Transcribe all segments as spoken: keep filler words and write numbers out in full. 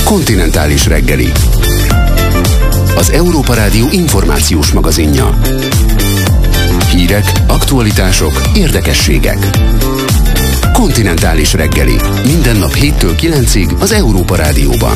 Kontinentális reggeli. Az Európa Rádió információs magazinja. Hírek, aktualitások, érdekességek. Kontinentális reggeli. Minden nap héttől kilencig az Európa Rádióban.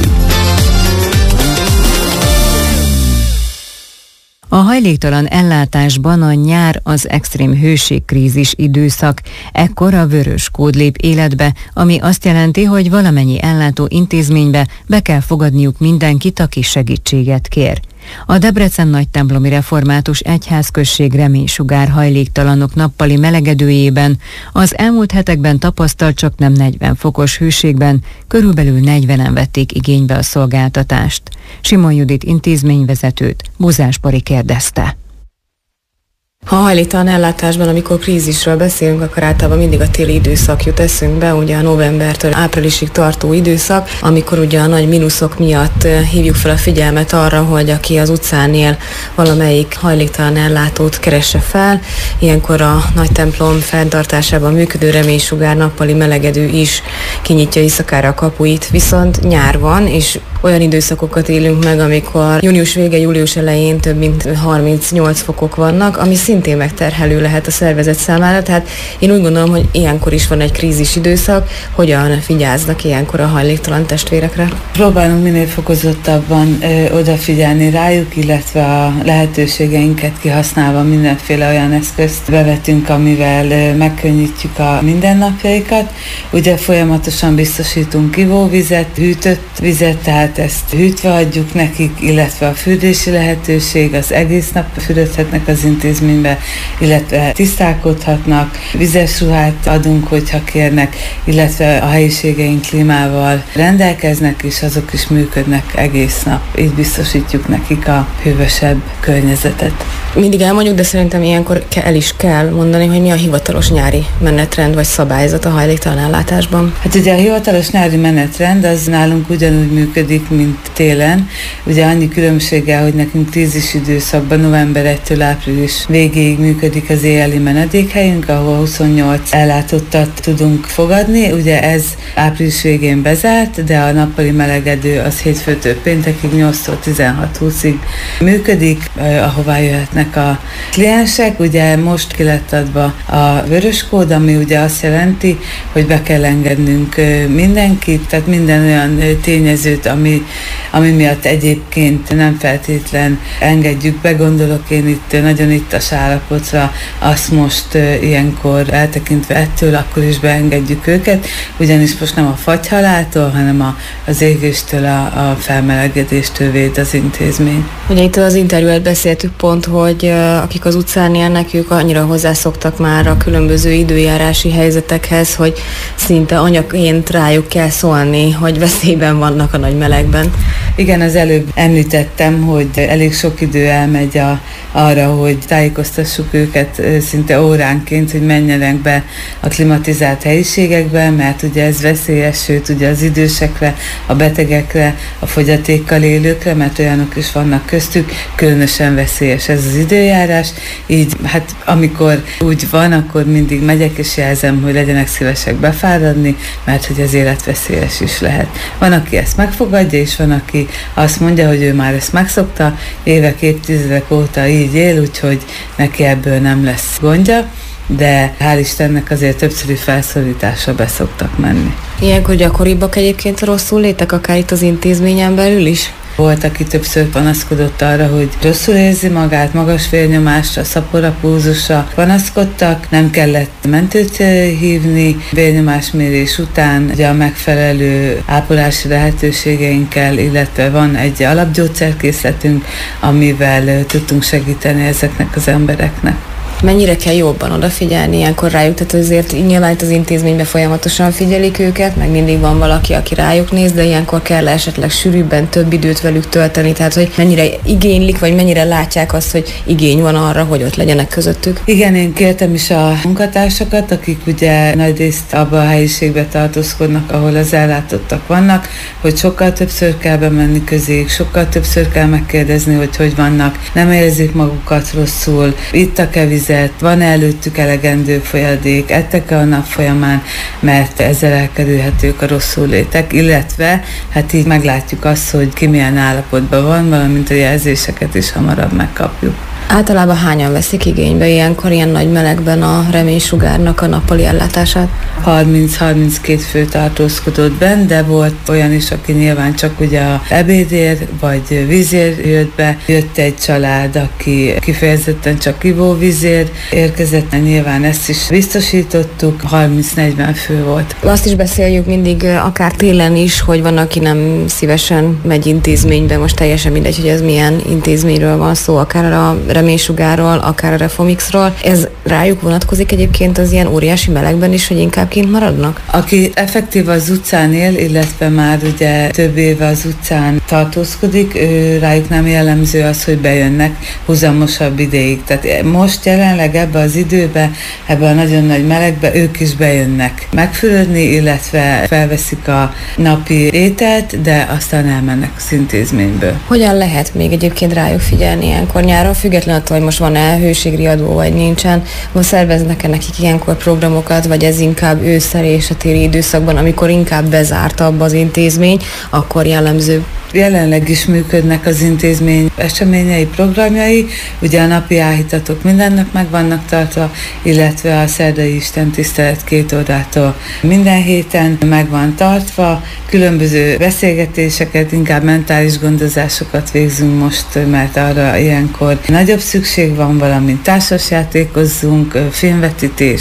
A hajléktalan ellátásban a nyár az extrém hőségkrízis időszak. Ekkor a vörös kód lép életbe, ami azt jelenti, hogy valamennyi ellátó intézménybe be kell fogadniuk mindenkit, aki segítséget kér. A Debrecen Nagytemplomi Református Egyházközség reménysugár hajléktalanok nappali melegedőjében az elmúlt hetekben tapasztalt csak nem negyven fokos hőségben körülbelül negyvenen vették igénybe a szolgáltatást. Simon Judit intézményvezetőt Buzás Pari kérdezte. Ha hajléktalan ellátásban, amikor krízisről beszélünk, akkor általában mindig a téli időszak jut eszünkbe, ugye a novembertől áprilisig tartó időszak, amikor ugye a nagy mínuszok miatt hívjuk fel a figyelmet arra, hogy aki az utcán él, valamelyik hajléktalan ellátót keresse fel. Ilyenkor a Nagytemplom fenntartásában működő reménysugár nappali melegedő is kinyitja éjszakára a kapuit, viszont nyár van, és olyan időszakokat élünk meg, amikor június vége, július elején több mint harmincnyolc fokok vannak, ami szintén megterhelő lehet a szervezet számára, tehát én úgy gondolom, hogy ilyenkor is van egy krízis időszak. Hogyan vigyáznak ilyenkor a hajléktalan testvérekre? Próbálunk minél fokozottabban ö, odafigyelni rájuk, illetve a lehetőségeinket kihasználva mindenféle olyan eszközt bevetünk, amivel ö, megkönnyítjük a mindennapjaikat. Ugye folyamatosan biztosítunk ivóvizet, hűtött vizet, tehát ezt hűtve adjuk nekik, illetve a fürdési lehetőség, az egész nap fürödhetnek az intézménybe, illetve tisztálkodhatnak, vizes ruhát adunk, hogyha kérnek, illetve a helyiségeink klímával rendelkeznek, és azok is működnek egész nap. Így biztosítjuk nekik a hűvösebb környezetet. Mindig elmondjuk, de szerintem ilyenkor el is kell mondani, hogy mi a hivatalos nyári menetrend vagy szabályzat a hajléktalan ellátásban. Hát ugye a hivatalos nyári menetrend az nálunk ugyanúgy működik, mint télen. Ugye annyi különbséggel, hogy nekünk krízis időszakban november elejétől április végéig működik az éjjeli menedékhelyünk, ahol huszonnyolc ellátottat tudunk fogadni. Ugye ez április végén bezárt, de a nappali melegedő az hétfőtől péntekig nyolctól tizenhat húszig működik, ahová jöhetnek a kliensek. Ugye most ki lett adva a vörös kód, ami ugye azt jelenti, hogy be kell engednünk mindenkit, tehát minden olyan tényezőt, ami, ami miatt egyébként nem feltétlen engedjük be. Gondolok én itt nagyon ittas állapotra, azt most uh, ilyenkor eltekintve ettől, akkor is beengedjük őket, ugyanis most nem a fagyhaláltól, hanem a, az égéstől, a, a felmelegedéstől véd az intézmény. Ugye itt az interjúet beszéltük pont, hogy uh, akik az utcán élnek, ők annyira hozzászoktak már a különböző időjárási helyzetekhez, hogy szinte anyaként rájuk kell szólni, hogy veszélyben vannak a nagy melegben. Igen, az előbb említettem, hogy elég sok idő elmegy a, arra, hogy tájékoztassuk őket szinte óránként, hogy menjenek be a klimatizált helyiségekbe, mert ugye ez veszélyes, sőt ugye az idősekre, a betegekre, a fogyatékkal élőkre, mert olyanok is vannak köztük, különösen veszélyes ez az időjárás. Így hát amikor úgy van, akkor mindig megyek és jelzem, hogy legyenek szívesek befáradni, mert hogy az életveszélyes is lehet. Van, aki ezt megfogadja, és van, aki azt mondja, hogy ő már ezt megszokta, évek, évtizedek óta így él, úgyhogy neki ebből nem lesz gondja, de hál' Istennek azért többszöri felszólításra beszoktak menni. Ilyenkor gyakoribbak egyébként a rosszul létek, akár itt az intézményen belül is? Volt, aki többször panaszkodott arra, hogy rosszul érzi magát, magas vérnyomásra, szapora, pulzusra panaszkodtak, nem kellett mentőt hívni, vérnyomásmérés után ugye a megfelelő ápolási lehetőségeinkkel, illetve van egy alapgyógyszerkészletünk, amivel tudtunk segíteni ezeknek az embereknek. Mennyire kell jobban odafigyelni ilyenkor rájuk? Tehát azért nyilván itt az intézményben folyamatosan figyelik őket, meg mindig van valaki, aki rájuk néz, de ilyenkor kell esetleg sűrűbben több időt velük tölteni, tehát hogy mennyire igénylik, vagy mennyire látják azt, hogy igény van arra, hogy ott legyenek közöttük? Igen, én kértem is a munkatársakat, akik ugye nagyrészt abban a helyiségben tartózkodnak, ahol az ellátottak vannak, hogy sokkal többször kell bemenni közéjük, sokkal többször kell megkérdezni, hogy hogy vannak, nem érzik magukat rosszul, ittak-e vizet, vizet, van előttük elegendő folyadék, ettek-e a nap folyamán, mert ezzel elkerülhetők a rosszullétek, illetve hát így meglátjuk azt, hogy ki milyen állapotban van, valamint a jelzéseket is hamarabb megkapjuk. Általában hányan veszik igénybe ilyenkor, ilyen nagy melegben a reménysugárnak a nappali ellátását? harminc-harminckét fő tartózkodott benn, de volt olyan is, aki nyilván csak ugye a ebédért vagy vízért jött be. Jött egy család, aki kifejezetten csak ivóvízért érkezett, nyilván ezt is biztosítottuk, harminc-negyven fő volt. Azt is beszéljük mindig, akár télen is, hogy van, aki nem szívesen megy intézménybe, most teljesen mindegy, hogy ez milyen intézményről van szó, akár a reménysugárról, akár a Reformixról. Ez rájuk vonatkozik egyébként az ilyen óriási melegben is, hogy inkább kint maradnak? Aki effektív az utcán él, illetve már ugye több éve az utcán tartózkodik, ő, rájuk nem jellemző az, hogy bejönnek huzamosabb ideig. Tehát most jelenleg ebbe az időbe, ebbe a nagyon nagy melegbe ők is bejönnek megfürödni, illetve felveszik a napi ételt, de aztán elmennek az intézményből. Hogyan lehet még egyébként rájuk figyelni ilyenkor nyáron, függetlenül attól, hogy most van-e hőségriadó, vagy nincsen, most szerveznek-e nekik ilyenkor programokat, vagy ez inkább ősszel és a téli időszakban, amikor inkább bezártabb az intézmény, akkor jellemző? Jelenleg is működnek az intézmény eseményei, programjai, ugye a napi áhítatok minden nap meg vannak tartva, illetve a szerdai istentisztelet két órától minden héten meg van tartva, különböző beszélgetéseket, inkább mentális gondozásokat végzünk most, mert arra ilyenkor nagyobb szükség van, valamint társasjátékozzunk, filmvetítés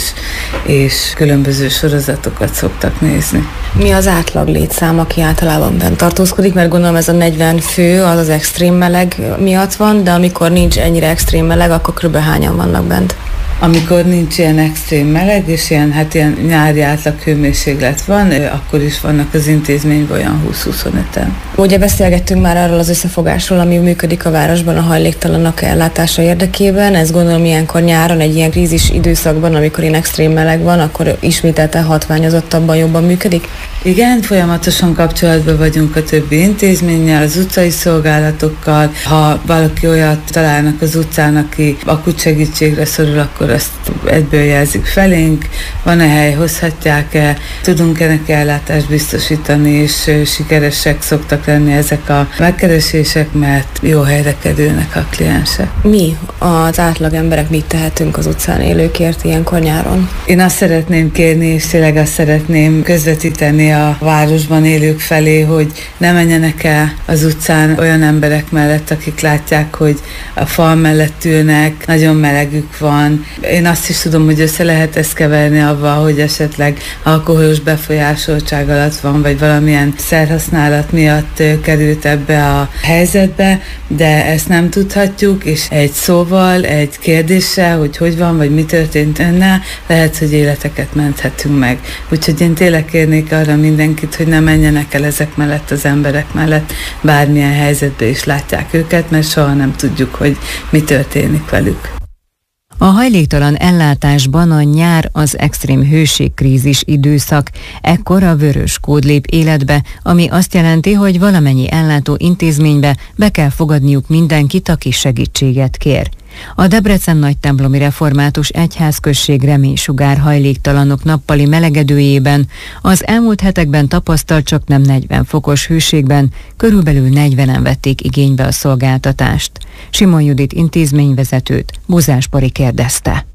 és különböző sorozatokat szoktak nézni. Mi az átlag létszám, aki általában bent tartózkodik, mert gondolom ez a negyven fő az az extrém meleg miatt van, de amikor nincs ennyire extrém meleg, akkor kb. Hányan vannak bent? Amikor nincs ilyen extrém meleg, és ilyen, hát ilyen nyári átlag hőmérséklet van, akkor is vannak az intézményben olyan húsz-huszonöten. Ugye beszélgettünk már arról az összefogásról, ami működik a városban a hajléktalanok ellátása érdekében. Ez gondolom ilyenkor nyáron, egy ilyen krízis időszakban, amikor ilyen extrém meleg van, akkor ismételten hatványozottabban jobban működik? Igen, folyamatosan kapcsolatban vagyunk a többi intézménnyel, az utcai szolgálatokkal. Ha valaki olyat találnak az utcán, aki akut segítségre szorul, akkor azt egyből jelzik felénk, van-e hely, hozhatják-e, tudunk-e neki ellátást biztosítani, és sikeresek szoktak lenni ezek a megkeresések, mert jó helyre kerülnek a kliensek. Mi az átlag emberek mit tehetünk az utcán élőkért ilyenkor nyáron? Én azt szeretném kérni, és tényleg azt szeretném közvetíteni a városban élők felé, hogy ne menjenek el az utcán olyan emberek mellett, akik látják, hogy a fal mellett ülnek, nagyon melegük van. Én azt is tudom, hogy össze lehet ezt keverni avval, hogy esetleg alkoholos befolyásoltság alatt van, vagy valamilyen szerhasználat miatt került ebbe a helyzetbe, de ezt nem tudhatjuk, és egy szóval, egy kérdéssel, hogy hogy van, vagy mi történt önnel, lehet, hogy életeket menthetünk meg. Úgyhogy én tényleg kérnék arra mindenkit, hogy ne menjenek el ezek mellett az emberek mellett, bármilyen helyzetben is látják őket, mert soha nem tudjuk, hogy mi történik velük. A hajléktalan ellátásban a nyár az extrém hőségkrízis időszak. Ekkor a vörös kód lép életbe, ami azt jelenti, hogy valamennyi ellátó intézménybe be kell fogadniuk mindenkit, aki segítséget kér. A Debrecen Nagytemplomi Református Egyházközség reménysugár hajléktalanok nappali melegedőjében az elmúlt hetekben tapasztalt csak nem negyven fokos hőségben körülbelül negyvenen vették igénybe a szolgáltatást. Simon Judit intézményvezetőt Buzás Pari kérdezte.